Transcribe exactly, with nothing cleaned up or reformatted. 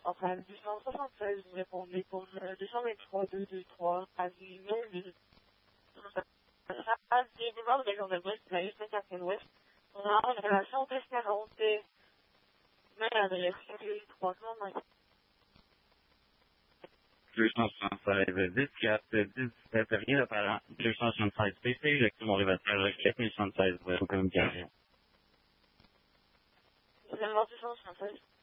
enfin deux cent soixante-seize, vous répondez pour le deux cent vingt-trois deux cent vingt-trois, avenue Melville. À des boulevard de la Journée de Brest, la rue Saint-Catherine-Ouest. On a une relation treize quarante, même adresse, trois cent vingt. deux cent soixante-seize, dix-quatre, dix-sept, rien d'apparent. deux cent soixante-seize P C, lecture mon révélateur, quatre mille soixante-seize, communication. C'est le deux cent soixante-seize.